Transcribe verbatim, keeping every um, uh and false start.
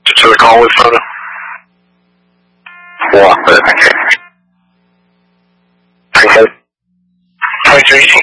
to the call with photo. One, okay. twenty-three eighteen.